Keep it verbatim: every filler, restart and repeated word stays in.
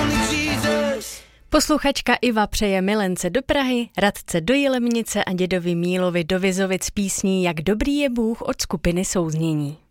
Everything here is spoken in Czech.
Posluchačka Iva přeje milence do Prahy, Radce do Jilemnice a dědovi Mílovi do Vizovic písní Jak dobrý je Bůh od skupiny Souznění.